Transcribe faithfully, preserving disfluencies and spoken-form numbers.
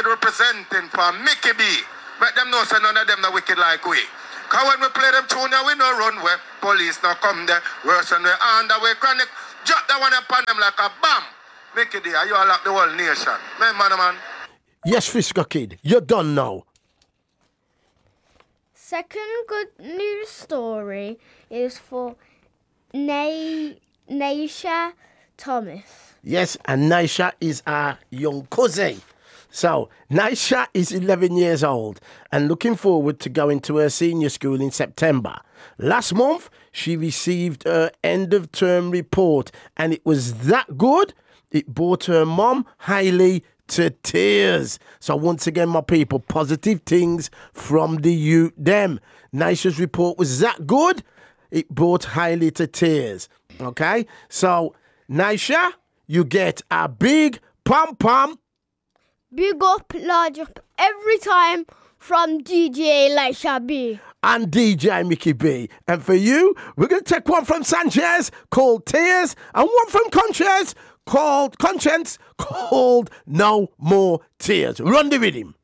Wicked representing for Mickey B. Make them know say none of them are wicked like we. Cause when we play them tune, we no run where police no come there. Worse than we under we chronic. Drop that one upon them like a bomb. Mickey D, you all like the whole nation. Man, man, man. Yes, Frisco Kid, you're done now. Second good news story is for Na- Naisha Thomas. Yes, and Naisha is our young cousin. So, Naisha is eleven years old and looking forward to going to her senior school in September. Last month, she received her end-of-term report, and it was that good, it brought her mum, Hayley, to tears. So once again, my people, positive things from the youth them. Naisha's report was that good, it brought Hayley to tears. Okay? So, Naisha, you get a big pom-pom. Big up, large up, every time from D J Elisha B. And D J Mickey B. And for you, we're going to take one from Sanchez called Tears and one from Conscience called Conscience called No More Tears. Run the rhythm.